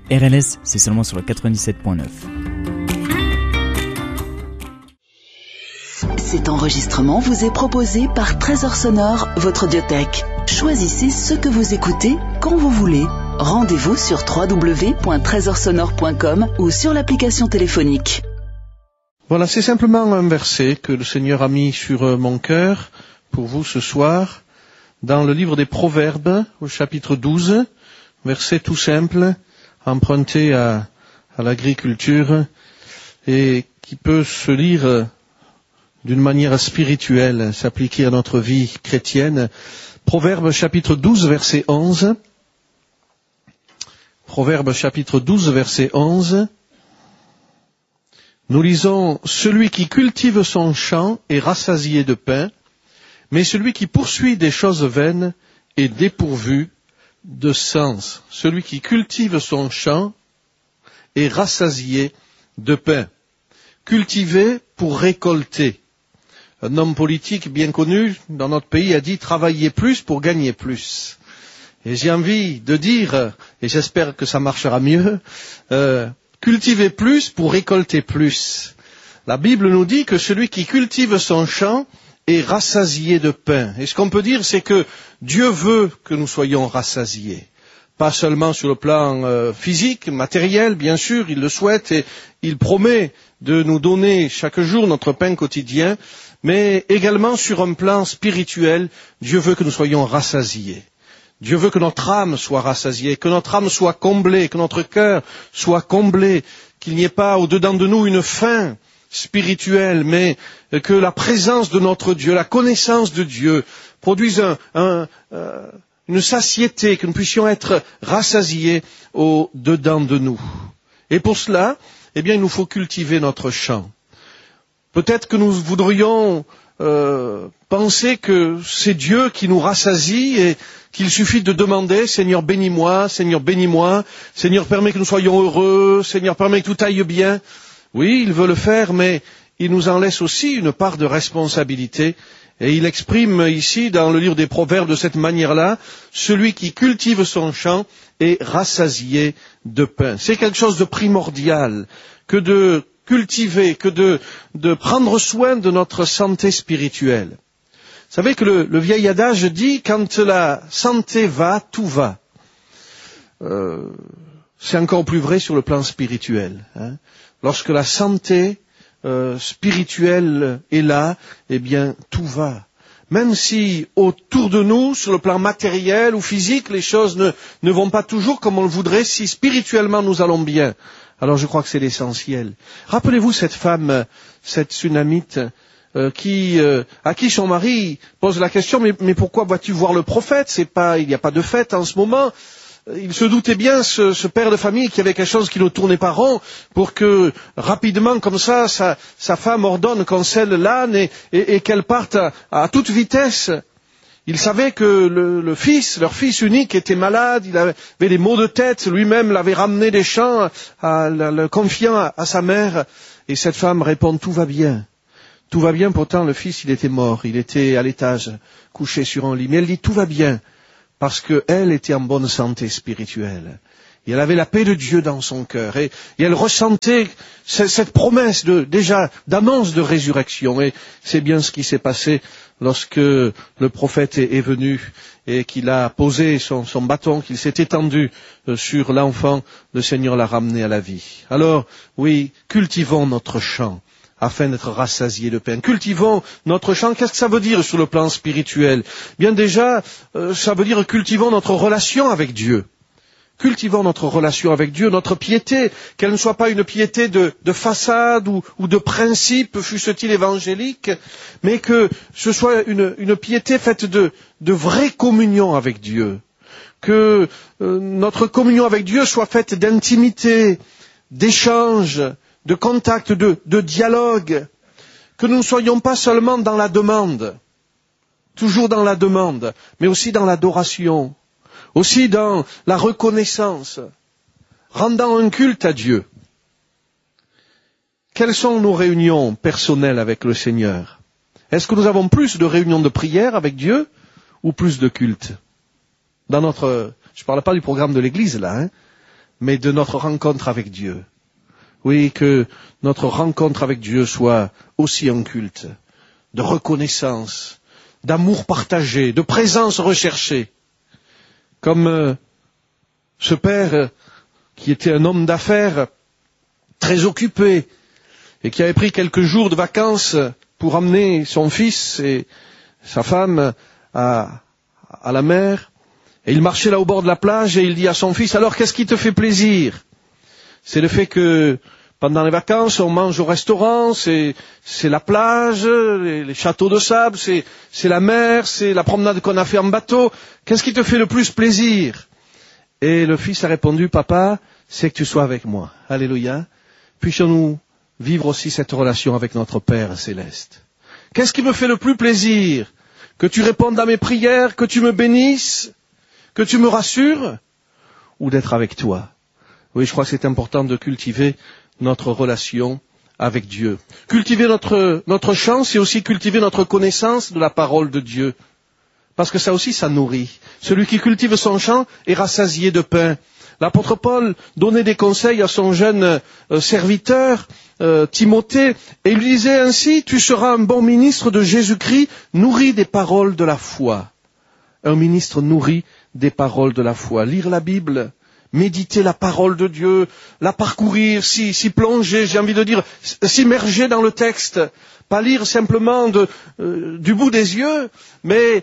RLS, c'est seulement sur le 97.9. Cet enregistrement vous est proposé par Trésor Sonore, votre audiothèque. Choisissez ce que vous écoutez quand vous voulez. Rendez-vous sur www.trésorsonore.com ou sur l'application téléphonique. Voilà, c'est simplement un verset que le Seigneur a mis sur mon cœur pour vous ce soir, dans le livre des Proverbes, au chapitre 12, verset tout simple, emprunté à l'agriculture, et qui peut se lire d'une manière spirituelle, s'appliquer à notre vie chrétienne. Proverbes chapitre 12, verset 11. Proverbes chapitre 12, verset 11. Nous lisons « Celui qui cultive son champ est rassasié de pain, mais celui qui poursuit des choses vaines est dépourvu de sens. » Celui qui cultive son champ est rassasié de pain. Cultiver pour récolter. Un homme politique bien connu dans notre pays a dit « Travailler plus pour gagner plus ». Et j'ai envie de dire, et j'espère que ça marchera mieux, cultiver plus pour récolter plus. La Bible nous dit que celui qui cultive son champ est rassasié de pain. Et ce qu'on peut dire, c'est que Dieu veut que nous soyons rassasiés. Pas seulement sur le plan physique, matériel, bien sûr, il le souhaite et il promet de nous donner chaque jour notre pain quotidien, mais également sur un plan spirituel, Dieu veut que nous soyons rassasiés. Dieu veut que notre âme soit rassasiée, que notre âme soit comblée, que notre cœur soit comblé, qu'il n'y ait pas au-dedans de nous une faim spirituelle, mais que la présence de notre Dieu, la connaissance de Dieu produise une satiété, que nous puissions être rassasiés au-dedans de nous. Et pour cela, eh bien, il nous faut cultiver notre champ. Peut-être que nous voudrions penser que c'est Dieu qui nous rassasie et qu'il suffit de demander « Seigneur, bénis-moi, Seigneur, bénis-moi, Seigneur, permets que nous soyons heureux, Seigneur, permets que tout aille bien ». Oui, il veut le faire, mais il nous en laisse aussi une part de responsabilité. Et il exprime ici, dans le livre des Proverbes, de cette manière-là, celui qui cultive son champ est rassasié de pain. C'est quelque chose de primordial que de cultiver, que de prendre soin de notre santé spirituelle. Vous savez que le vieil adage dit, quand la santé va, tout va. C'est encore plus vrai sur le plan spirituel. Lorsque la santé spirituelle est là, eh bien, tout va. Même si autour de nous, sur le plan matériel ou physique, les choses ne vont pas toujours comme on le voudrait, si spirituellement nous allons bien, alors je crois que c'est l'essentiel. Rappelez-vous cette femme, cette Sunamite, à qui son mari pose la question, mais pourquoi vas-tu voir le prophète? Il n'y a pas de fête en ce moment. Il se doutait bien, ce père de famille, qu'il y avait quelque chose qui ne tournait pas rond, pour que rapidement, comme ça, sa femme ordonne qu'on selle l'âne et qu'elle parte à toute vitesse. Il savait que leur fils unique, était malade, il avait des maux de tête, lui-même l'avait ramené des champs, le confiant à sa mère. Et cette femme répond, tout va bien. Tout va bien, pourtant le fils, il était mort, il était à l'étage, couché sur un lit. Mais elle dit, tout va bien, parce qu'elle était en bonne santé spirituelle. Et elle avait la paix de Dieu dans son cœur. Et elle ressentait cette promesse d'annonce de résurrection. Et c'est bien ce qui s'est passé lorsque le prophète est venu et qu'il a posé son bâton, qu'il s'est étendu sur l'enfant, le Seigneur l'a ramené à la vie. Alors, oui, cultivons notre champ afin d'être rassasiés de pain. Cultivons notre champ. Qu'est-ce que ça veut dire sur le plan spirituel? Bien déjà, ça veut dire cultivons notre relation avec Dieu. Cultivons notre relation avec Dieu, notre piété, qu'elle ne soit pas une piété de façade ou de principe, fût-ce-t-il évangélique, mais que ce soit une piété faite de vraie communion avec Dieu. Que notre communion avec Dieu soit faite d'intimité, d'échange, de contact, de dialogue. Que nous ne soyons pas seulement dans la demande, toujours dans la demande, mais aussi dans l'adoration. Aussi dans la reconnaissance, rendant un culte à Dieu. Quelles sont nos réunions personnelles avec le Seigneur? Est-ce que nous avons plus de réunions de prière avec Dieu ou plus de culte? Je ne parle pas du programme de l'Église là, mais de notre rencontre avec Dieu. Oui, que notre rencontre avec Dieu soit aussi un culte de reconnaissance, d'amour partagé, de présence recherchée. Comme ce père qui était un homme d'affaires très occupé et qui avait pris quelques jours de vacances pour emmener son fils et sa femme à la mer. Et il marchait là au bord de la plage et il dit à son fils, alors qu'est-ce qui te fait plaisir? C'est le fait que pendant les vacances, on mange au restaurant, c'est la plage, les châteaux de sable, c'est la mer, c'est la promenade qu'on a fait en bateau. Qu'est-ce qui te fait le plus plaisir? Et le fils a répondu, papa, c'est que tu sois avec moi. Alléluia. Puissions-nous vivre aussi cette relation avec notre Père céleste. Qu'est-ce qui me fait le plus plaisir? Que tu répondes à mes prières, que tu me bénisses, que tu me rassures, ou d'être avec toi? Oui, je crois que c'est important de cultiver notre relation avec Dieu. Cultiver notre chant, c'est aussi cultiver notre connaissance de la parole de Dieu. Parce que ça aussi, ça nourrit. Celui qui cultive son champ est rassasié de pain. L'apôtre Paul donnait des conseils à son jeune serviteur, Timothée, et il lui disait ainsi, tu seras un bon ministre de Jésus-Christ, nourri des paroles de la foi. Un ministre nourri des paroles de la foi. Lire la Bible, méditer la parole de Dieu, la parcourir, s'y plonger, j'ai envie de dire, s'immerger dans le texte. Pas lire simplement du bout des yeux, mais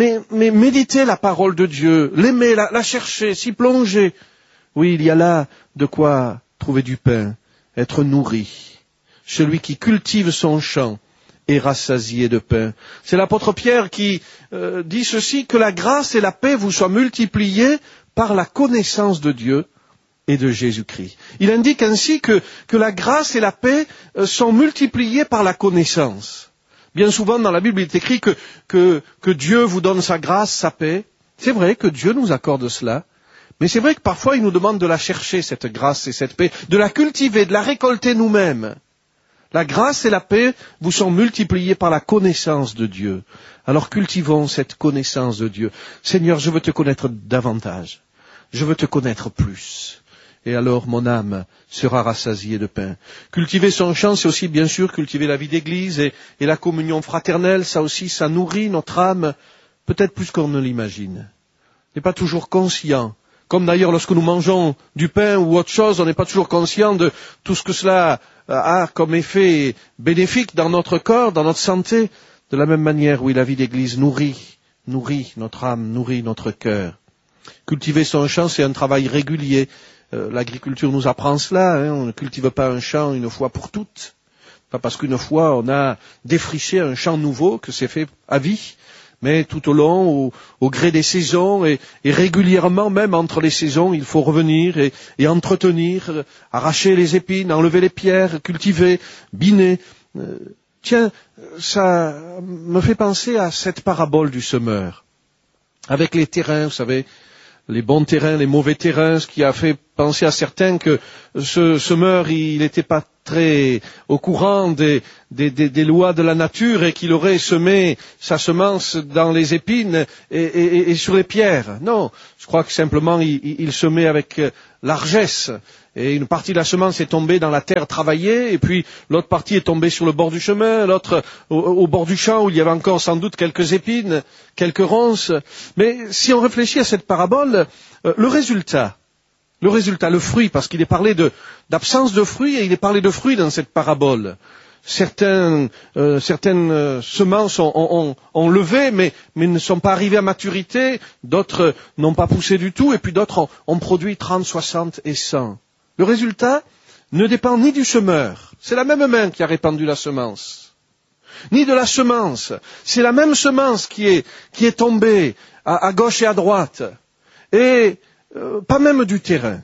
méditer la parole de Dieu, l'aimer, la chercher, s'y plonger. Oui, il y a là de quoi trouver du pain, être nourri. Celui qui cultive son champ est rassasié de pain. C'est l'apôtre Pierre qui dit ceci, que la grâce et la paix vous soient multipliées par la connaissance de Dieu et de Jésus-Christ. Il indique ainsi que la grâce et la paix sont multipliées par la connaissance. Bien souvent dans la Bible, il est écrit que Dieu vous donne sa grâce, sa paix. C'est vrai que Dieu nous accorde cela. Mais c'est vrai que parfois il nous demande de la chercher, cette grâce et cette paix, de la cultiver, de la récolter nous-mêmes. La grâce et la paix vous sont multipliées par la connaissance de Dieu. Alors cultivons cette connaissance de Dieu. Seigneur, je veux te connaître davantage. Je veux te connaître plus. Et alors mon âme sera rassasiée de pain. Cultiver son champ, c'est aussi bien sûr cultiver la vie d'église et la communion fraternelle. Ça aussi, ça nourrit notre âme, peut-être plus qu'on ne l'imagine. On n'est pas toujours conscient. Comme d'ailleurs lorsque nous mangeons du pain ou autre chose, on n'est pas toujours conscient de tout ce que cela a comme effet bénéfique dans notre corps, dans notre santé. De la même manière, oui, la vie d'église nourrit notre âme, nourrit notre cœur. Cultiver son champ, c'est un travail régulier. L'agriculture nous apprend cela. On ne cultive pas un champ une fois pour toutes. Pas parce qu'une fois on a défriché un champ nouveau que c'est fait à vie. Mais tout au long, au gré des saisons et régulièrement, même entre les saisons, il faut revenir et entretenir, arracher les épines, enlever les pierres, cultiver, biner. Tiens, ça me fait penser à cette parabole du semeur. Avec les terrains, vous savez, les bons terrains, les mauvais terrains, ce qui a fait penser à certains que ce semeur, il n'était pas très au courant des lois de la nature et qu'il aurait semé sa semence dans les épines et sur les pierres. Non, je crois que simplement il semait avec largesse. Et une partie de la semence est tombée dans la terre travaillée, et puis l'autre partie est tombée sur le bord du chemin, l'autre au bord du champ où il y avait encore sans doute quelques épines, quelques ronces. Mais si on réfléchit à cette parabole, le résultat, le fruit, parce qu'il est parlé d'absence de fruits et il est parlé de fruits dans cette parabole. Certaines semences ont levé, mais ne sont pas arrivées à maturité, d'autres n'ont pas poussé du tout, et puis d'autres ont produit 30, 60 et 100. Le résultat ne dépend ni du semeur, c'est la même main qui a répandu la semence, ni de la semence, c'est la même semence qui est tombée à gauche et à droite, et pas même du terrain.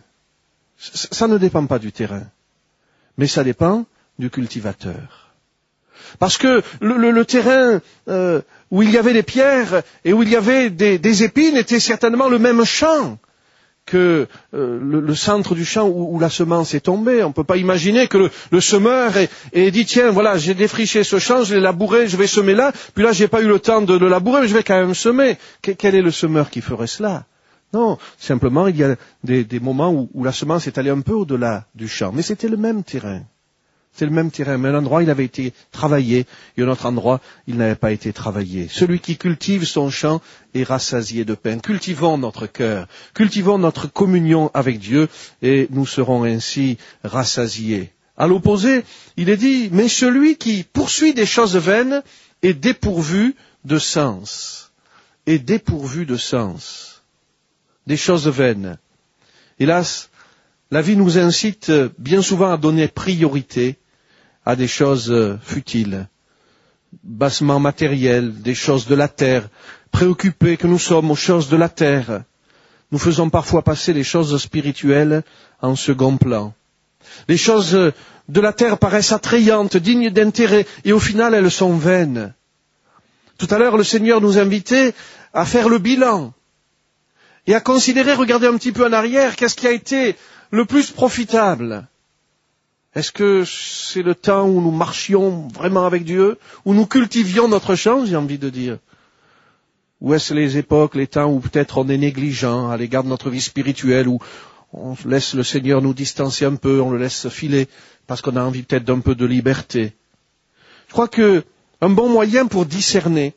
Ça ne dépend pas du terrain, mais ça dépend du cultivateur. Parce que le terrain où il y avait des pierres et où il y avait des épines était certainement le même champ que le centre du champ où la semence est tombée. On ne peut pas imaginer que le semeur ait dit, tiens, voilà, j'ai défriché ce champ, je l'ai labouré, je vais semer là, puis là, j'ai pas eu le temps de le labourer, mais je vais quand même semer. Quel est le semeur qui ferait cela? Non, simplement il y a des moments où la semence est allée un peu au-delà du champ. Mais c'était le même terrain. C'est le même terrain, mais un endroit il avait été travaillé, et un autre endroit il n'avait pas été travaillé. Celui qui cultive son champ est rassasié de pain. Cultivons notre cœur, cultivons notre communion avec Dieu, et nous serons ainsi rassasiés. À l'opposé, il est dit, mais celui qui poursuit des choses vaines est dépourvu de sens. Est dépourvu de sens. Des choses vaines. Hélas, la vie nous incite bien souvent à donner priorité à des choses futiles, bassement matérielles, des choses de la terre, préoccupés que nous sommes aux choses de la terre. Nous faisons parfois passer les choses spirituelles en second plan. Les choses de la terre paraissent attrayantes, dignes d'intérêt, et au final elles sont vaines. Tout à l'heure, le Seigneur nous invitait à faire le bilan et à considérer, regarder un petit peu en arrière, qu'est-ce qui a été le plus profitable. Est-ce que c'est le temps où nous marchions vraiment avec Dieu, où nous cultivions notre champ, j'ai envie de dire? Ou est-ce les époques, les temps où peut-être on est négligent à l'égard de notre vie spirituelle, où on laisse le Seigneur nous distancer un peu, on le laisse filer, parce qu'on a envie peut-être d'un peu de liberté? Je crois que un bon moyen pour discerner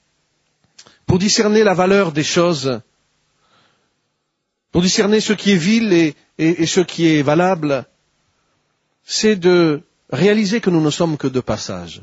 la valeur des choses, pour discerner ce qui est vil et ce qui est valable, c'est de réaliser que nous ne sommes que de passage.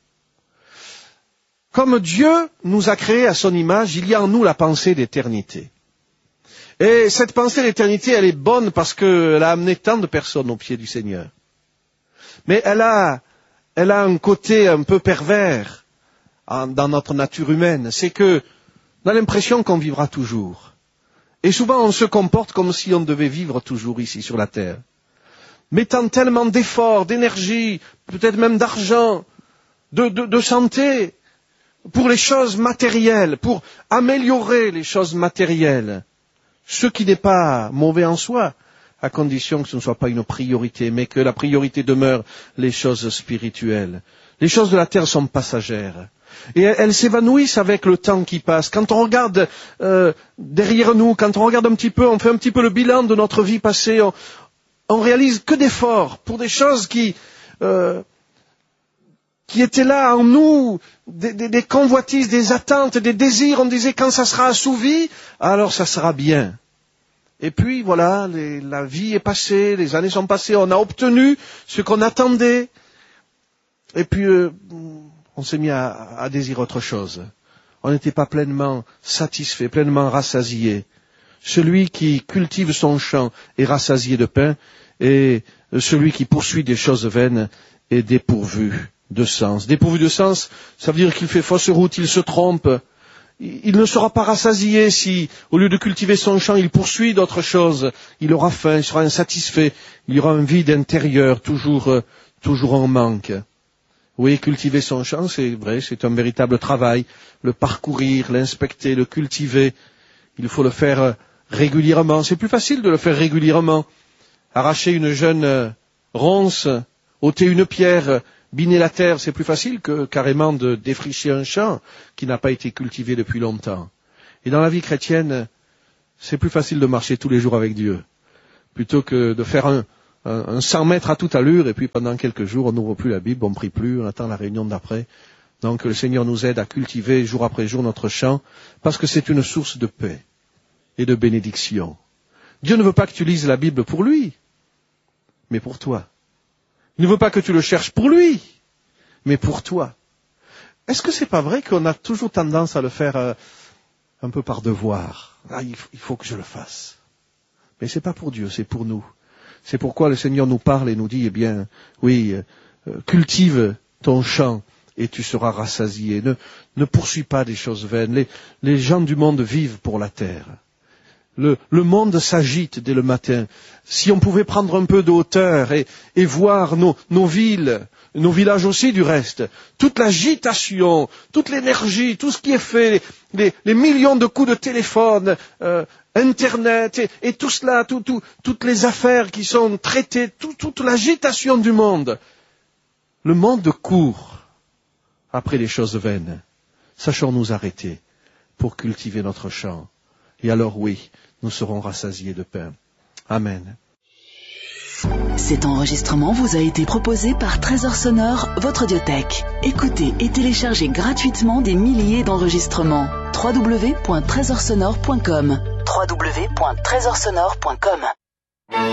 Comme Dieu nous a créés à son image, il y a en nous la pensée d'éternité. Et cette pensée d'éternité, elle est bonne parce qu'elle a amené tant de personnes aux pieds du Seigneur. Mais elle a un côté un peu pervers dans notre nature humaine. C'est que on a l'impression qu'on vivra toujours. Et souvent on se comporte comme si on devait vivre toujours ici sur la terre, mettant tellement d'efforts, d'énergie, peut-être même d'argent, de santé, pour les choses matérielles, pour améliorer les choses matérielles, ce qui n'est pas mauvais en soi, à condition que ce ne soit pas une priorité, mais que la priorité demeure les choses spirituelles. Les choses de la terre sont passagères. Et elles s'évanouissent avec le temps qui passe. Quand on regarde derrière nous, quand on regarde un petit peu, on fait un petit peu le bilan de notre vie passée, on réalise que d'efforts pour des choses qui étaient là en nous, des convoitises, des attentes, des désirs. On disait quand ça sera assouvi, alors ça sera bien. Et puis voilà, la vie est passée, les années sont passées, on a obtenu ce qu'on attendait. Et puis on s'est mis à désirer autre chose. On n'était pas pleinement satisfait, pleinement rassasié. Celui qui cultive son champ est rassasié de pain, et celui qui poursuit des choses vaines est dépourvu de sens. Dépourvu de sens, ça veut dire qu'il fait fausse route, il se trompe. Il ne sera pas rassasié si, au lieu de cultiver son champ, il poursuit d'autres choses. Il aura faim, il sera insatisfait, il y aura un vide intérieur, toujours en manque. Oui, cultiver son champ, c'est vrai, c'est un véritable travail. Le parcourir, l'inspecter, le cultiver, il faut le faire régulièrement. C'est plus facile de le faire régulièrement. Arracher une jeune ronce, ôter une pierre, biner la terre, c'est plus facile que carrément de défricher un champ qui n'a pas été cultivé depuis longtemps. Et dans la vie chrétienne, c'est plus facile de marcher tous les jours avec Dieu, plutôt que de faire un 100 mètres à toute allure, et puis pendant quelques jours, on n'ouvre plus la Bible, on ne prie plus, on attend la réunion d'après. Donc le Seigneur nous aide à cultiver jour après jour notre champ, parce que c'est une source de paix et de bénédiction. Dieu ne veut pas que tu lises la Bible pour lui, mais pour toi. Il ne veut pas que tu le cherches pour lui, mais pour toi. Est-ce que c'est pas vrai qu'on a toujours tendance à le faire un peu par devoir? Il faut que je le fasse. Mais c'est pas pour Dieu, c'est pour nous. C'est pourquoi le Seigneur nous parle et nous dit, eh bien, oui, cultive ton champ et tu seras rassasié. Ne poursuis pas des choses vaines. Les gens du monde vivent pour la terre. Le monde s'agite dès le matin. Si on pouvait prendre un peu de hauteur et voir nos villes, nos villages aussi du reste, toute l'agitation, toute l'énergie, tout ce qui est fait, les millions de coups de téléphone, Internet et tout cela, toutes les affaires qui sont traitées, toute l'agitation du monde. Le monde court après les choses vaines. Sachons nous arrêter pour cultiver notre champ. Et alors oui, nous serons rassasiés de pain. Amen. Cet enregistrement vous a été proposé par Trésor Sonore, votre audiothèque. Écoutez et téléchargez gratuitement des milliers d'enregistrements. www.trésorsonore.com www.trésorsonore.com